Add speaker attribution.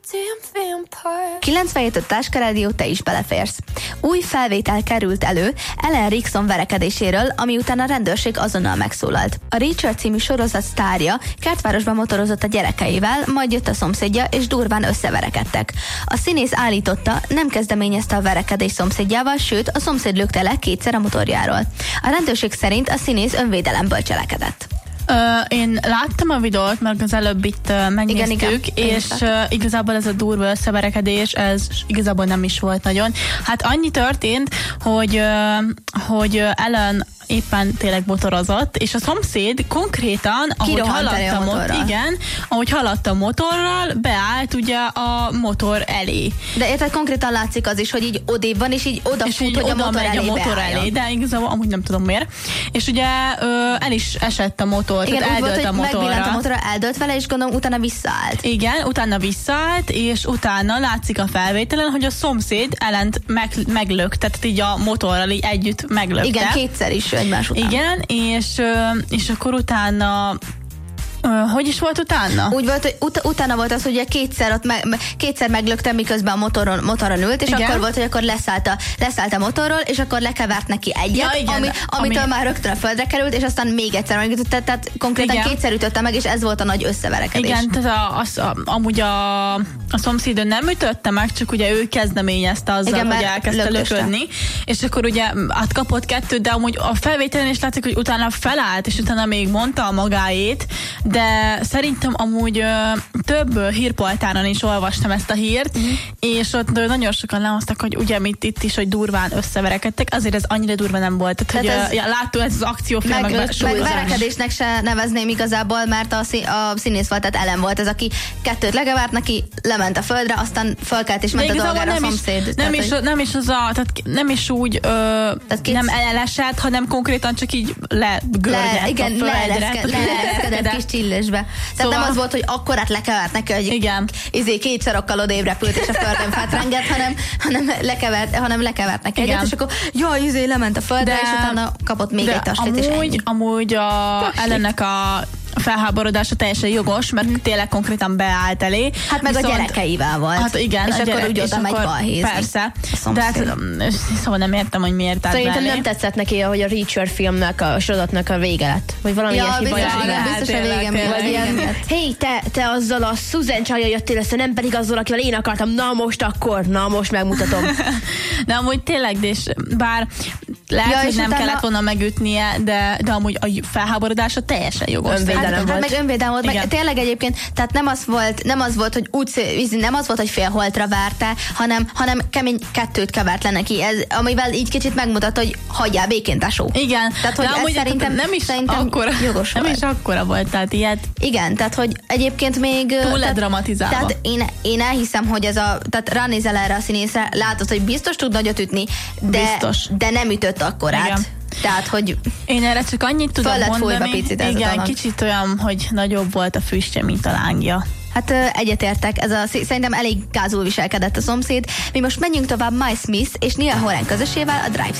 Speaker 1: 97 Táska Rádió, te is beleférsz. Új felvétel került elő Ellen Rickson verekedéséről, ami után a rendőrség azonnal megszólalt. A Reacher című sorozat sztárja kertvárosban motorozott a gyerekeivel, majd jött a szomszédja, és durván összeverekedtek. A színész állította, nem kezdeményezte a verekedés szomszédjával, sőt, a szomszéd lökte le kétszer a motorjáról. A rendőrség szerint a színész önvédelemből cselekedett.
Speaker 2: Én láttam a videót, mert az előbb itt megnéztük, igen, és igazából ez a durva összeverekedés, ez igazából nem is volt nagyon. Hát annyi történt, hogy Ellen éppen tényleg motorozott, és a szomszéd konkrétan, ahogy haladt a motorral, beállt ugye a motor elé.
Speaker 1: De érted, konkrétan látszik az is, hogy így odébb van, és így odafut, hogy a motor elé,
Speaker 2: de igazából amúgy nem tudom miért. És ugye el is esett a motor,
Speaker 1: igen,
Speaker 2: tehát eldőlt a motorra.
Speaker 1: Megbillent a motorra, eldőlt vele, és gondolom utána visszaállt.
Speaker 2: Igen, utána visszaállt, és utána látszik a felvételen, hogy a szomszéd Ellent meglökte, tehát így a motorral így együtt meglökte.
Speaker 1: Igen, kétszer is egymás után.
Speaker 2: Igen, és akkor utána hogy is volt utána?
Speaker 1: Úgy volt, hogy utána volt az, hogy kétszer meglöktem, miközben a motoron ült, és igen, akkor volt, hogy akkor leszállt a motorról, és akkor lekevert neki egyet, ja, amitől már rögtön a földre került, és aztán még egyszer megütötte, tehát konkrétan igen, kétszer ütötte meg, és ez volt a nagy összeverekedés.
Speaker 2: Igen, tehát amúgy a szomszédön nem ütötte meg, csak ugye ő kezdeményezte azzal, igen, hogy elkezdte löködni, és akkor ugye átkapott kettőt, de amúgy a felvételen is látszik, hogy utána felállt, és utána még mondta a magáét, de szerintem amúgy több hírportálon is olvastam ezt a hírt, és ott nagyon sokan lehoztak, hogy ugye itt is, hogy durván összeverekedtek, azért ez annyira durva nem volt. Tehát, hogy látható ez az akciófilmekben
Speaker 1: meg verekedésnek se nevezném igazából, mert a színész volt, tehát Ellen volt ez, aki kettőt legevert neki, lement a földre, aztán fölkelt és ment a dolgára a szomszéd.
Speaker 2: Nem is úgy nem elesett, hanem konkrétan csak így legörgett
Speaker 1: igen,
Speaker 2: a földre.
Speaker 1: Leereszkedett kis csillésbe. Tehát szóval nem az volt, hogy akkorát lekevert neki, hogy két sarokkal odébb repült, és a földön fetrengett, hanem lekevert neki egyet, és akkor lement a földre, és utána kapott még egy taslit, és ennyi.
Speaker 2: Amúgy Ellennek a felháborodása teljesen jogos, mert tényleg konkrétan beállt elé.
Speaker 1: Hát meg a gyerekeivel volt.
Speaker 2: Hát igen.
Speaker 1: És akkor úgy oda megy balhézni.
Speaker 2: Persze. De hát, szóval nem értem, hogy miért állt
Speaker 3: szerintem nem tetszett neki, hogy a Reacher filmnek, a sorozatnak a vége lett. Vagy valami ilyesmi baj.
Speaker 1: Biztos a vége még vagy ilyen.
Speaker 3: Hé, te azzal a Susan csajjal jöttél össze, nem pedig azzal, akivel én akartam. Na most megmutatom.
Speaker 2: De amúgy tényleg, és bár lehet, hogy nem kellett volna megütnie, de amúgy a felháborodása teljesen jogos.
Speaker 1: Hát meg önvédelem volt, meg tényleg egyébként, tehát nem az volt, hogy félholtra várta, hanem kemény kettőt kevert le neki, amivel így kicsit megmutatta, hogy hagyjál békén, tesó.
Speaker 2: Igen.
Speaker 1: Tehát, hogy
Speaker 2: amúgy
Speaker 1: szerintem jogos
Speaker 2: nem
Speaker 1: volt.
Speaker 2: is akkora volt, tehát ilyet.
Speaker 1: Igen, tehát, hogy egyébként még...
Speaker 2: Túl ledramatizálva.
Speaker 1: Tehát én elhiszem, hogy tehát ránézel erre a színészre, látod, hogy biztos tud nagyot ütni, de nem ütött akkorát. Igen. Tehát, hogy
Speaker 2: én erre csak annyit tudom mondani,
Speaker 1: picit
Speaker 2: igen, kicsit olyan, hogy nagyobb volt a füstje, mint a lángja.
Speaker 1: Hát egyetértek, szerintem elég gázul viselkedett a szomszéd. Mi most menjünk tovább Miles Smith és Neil Horan közösével a Drive